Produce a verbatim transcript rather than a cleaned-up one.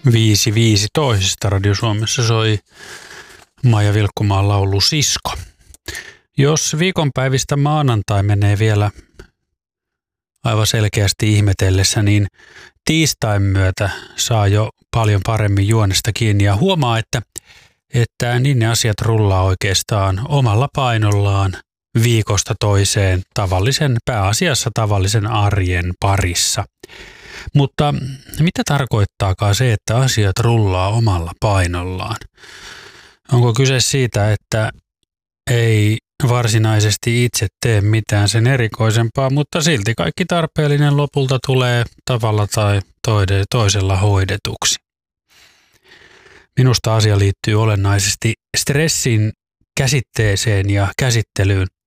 viisi viisitoista Radio Suomessa soi Maija Vilkkumaan laulu Sisko. Jos viikonpäivistä maanantai menee vielä aivan selkeästi ihmetellessä, niin tiistain myötä saa jo paljon paremmin juonesta kiinni ja huomaa, että, että niin ne asiat rullaa oikeastaan omalla painollaan viikosta toiseen tavallisen, pääasiassa tavallisen arjen parissa. Mutta mitä tarkoittaakaan se, että asiat rullaa omalla painollaan? Onko kyse siitä, että ei varsinaisesti itse tee mitään sen erikoisempaa, mutta silti kaikki tarpeellinen lopulta tulee tavalla tai toisella hoidetuksi? Minusta asia liittyy olennaisesti stressin käsitteeseen ja käsittelyyn.